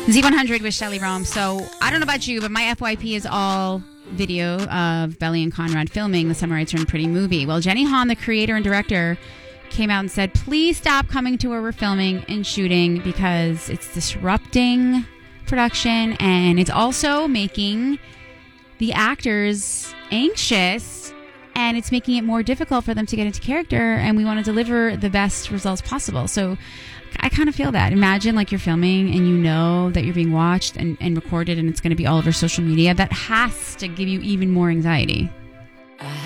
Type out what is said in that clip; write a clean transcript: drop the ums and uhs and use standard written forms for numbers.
Z100 with Shelley Rome. So I don't know about you, but my FYP is all video of Belly and Conrad filming the Summer I Turned Pretty movie. Well, Jenny Han, the creator and director, came out and said, please stop coming to where we're filming and shooting because it's disrupting production and it's also making the actors anxious and it's making it more difficult for them to get into character, and we want to deliver the best results possible. So I kind of feel that. Imagine like you're filming and you know that you're being watched and recorded and it's going to be all over social media. That has to give you even more anxiety.